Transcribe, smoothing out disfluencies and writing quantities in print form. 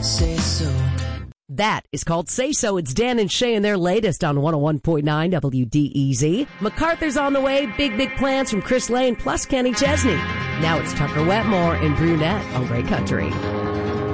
Say so. That is called Say So. It's Dan and Shay and their latest on 101.9 WDEZ. MacArthur's on the way. Big plans from Chris Lane plus Kenny Chesney. Now it's Tucker Wetmore and Brunette on Great Country.